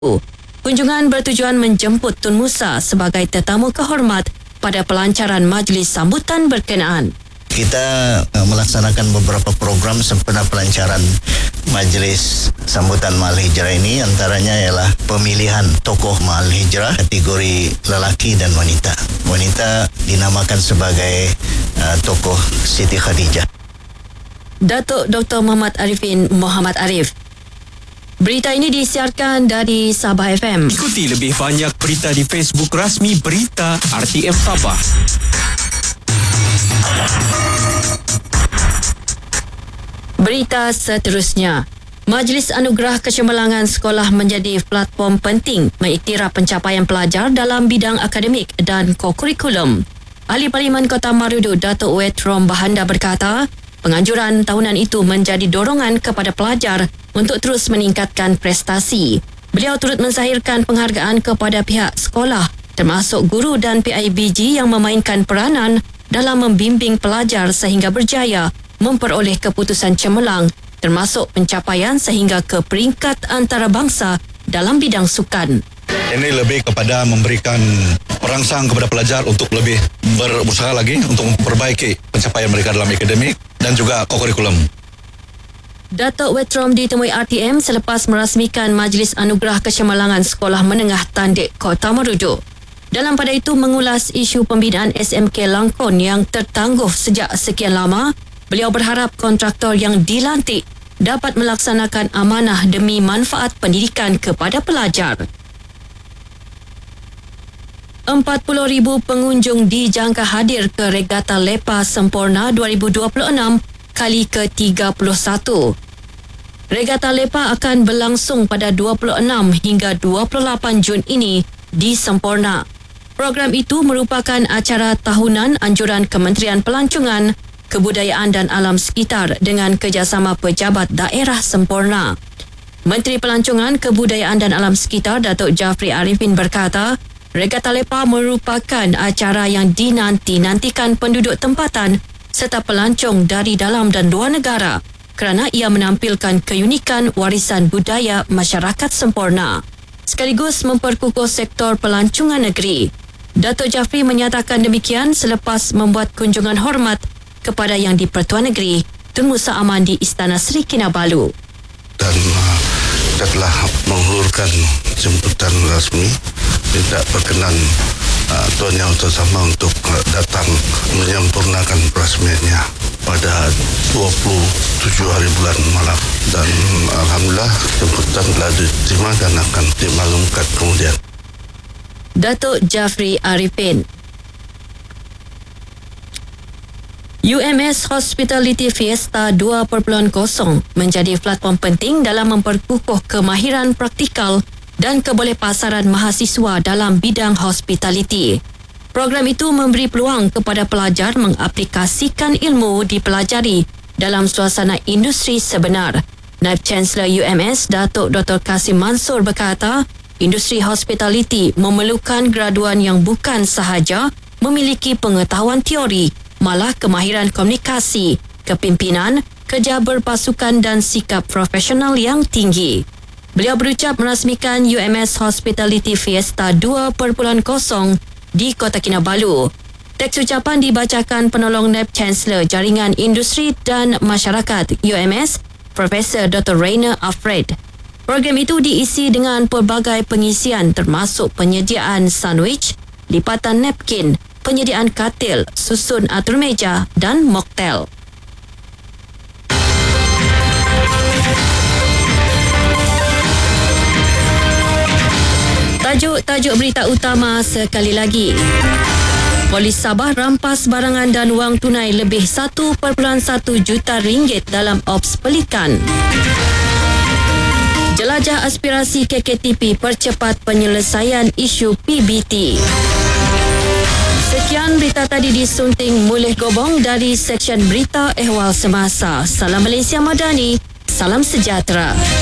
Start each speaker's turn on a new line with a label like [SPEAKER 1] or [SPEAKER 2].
[SPEAKER 1] Kunjungan bertujuan menjemput Tun Musa sebagai tetamu kehormat pada pelancaran majlis sambutan berkenaan.
[SPEAKER 2] Kita melaksanakan beberapa program sempena pelancaran Majlis Sambutan Ma'al Hijrah ini, antaranya ialah pemilihan tokoh Ma'al Hijrah kategori lelaki dan wanita. Wanita dinamakan sebagai tokoh Siti Khadijah.
[SPEAKER 1] Datuk Dr. Muhammad Arifin Muhammad Arif. Berita ini disiarkan dari Sabah FM.
[SPEAKER 3] Ikuti lebih banyak berita di Facebook rasmi Berita RTM Sabah.
[SPEAKER 1] Berita seterusnya. Majlis Anugerah Kecemerlangan Sekolah menjadi platform penting mengiktiraf pencapaian pelajar dalam bidang akademik dan kokurikulum. Ahli Parlimen Kota Marudu Datuk Wetrom Bahanda berkata, penganjuran tahunan itu menjadi dorongan kepada pelajar untuk terus meningkatkan prestasi. Beliau turut menzahirkan penghargaan kepada pihak sekolah termasuk guru dan PIBG yang memainkan peranan dalam membimbing pelajar sehingga berjaya memperoleh keputusan cemerlang termasuk pencapaian sehingga ke peringkat antarabangsa dalam bidang sukan.
[SPEAKER 4] Ini lebih kepada memberikan perangsang kepada pelajar untuk lebih berusaha lagi untuk memperbaiki pencapaian mereka dalam akademik dan juga kokurikulum.
[SPEAKER 1] Datuk Wetrom ditemui RTM selepas merasmikan Majlis Anugerah Kecemerlangan Sekolah Menengah Tandik Kota Marudu. Dalam pada itu mengulas isu pembinaan SMK Langkon yang tertangguh sejak sekian lama, beliau berharap kontraktor yang dilantik dapat melaksanakan amanah demi manfaat pendidikan kepada pelajar. 40,000 pengunjung dijangka hadir ke Regata Lepa Sempurna 2026 kali ke-31. Regata Lepa akan berlangsung pada 26 hingga 28 Jun ini di Sempurna. Program itu merupakan acara tahunan anjuran Kementerian Pelancongan, Kebudayaan dan Alam Sekitar dengan kerjasama pejabat daerah Sempurna. Menteri Pelancongan, Kebudayaan dan Alam Sekitar Datuk Jafri Arifin berkata, Regata Lepa merupakan acara yang dinanti-nantikan penduduk tempatan serta pelancong dari dalam dan luar negara kerana ia menampilkan keunikan warisan budaya masyarakat Sempurna sekaligus memperkukuh sektor pelancongan negeri. Datuk Jafri menyatakan demikian selepas membuat kunjungan hormat kepada Yang di-Pertuan Negeri Tun Musa Aman di Istana Sri Kinabalu.
[SPEAKER 5] Dan kita telah menghulurkan jemputan rasmi tidak berkenan Tuan Yang Utama untuk datang menyempurnakan peresmiannya pada 27 hari bulan Malam, dan alhamdulillah jemputan telah diterima dan akan dimaklumkan kemudian.
[SPEAKER 1] Datuk Jafri Arifin. UMS Hospitality Fiesta 2.0 menjadi platform penting dalam memperkukuh kemahiran praktikal dan kebolehpasaran mahasiswa dalam bidang hospitality. Program itu memberi peluang kepada pelajar mengaplikasikan ilmu dipelajari dalam suasana industri sebenar. Naib Chancellor UMS Datuk Dr. Kasim Mansur berkata, industri hospitality memerlukan graduan yang bukan sahaja memiliki pengetahuan teori, malah kemahiran komunikasi, kepimpinan, kerja berpasukan dan sikap profesional yang tinggi. Beliau berucap merasmikan UMS Hospitality Fiesta 2.0 di Kota Kinabalu. Teks ucapan dibacakan penolong Naib Chancellor Jaringan Industri dan Masyarakat UMS, Profesor Dr. Rainer Alfred. Program itu diisi dengan pelbagai pengisian termasuk penyediaan sandwich, lipatan napkin, penyediaan katil, susun atur meja dan moktel. Tajuk berita utama sekali lagi. Polis Sabah rampas barangan dan wang tunai lebih 1.1 juta ringgit dalam ops pelikan. Jelajah aspirasi KKTP percepat penyelesaian isu PBT. Sekian berita tadi disunting Mulih Gobong dari Seksyen Berita Ehwal Semasa. Salam Malaysia Madani, salam sejahtera.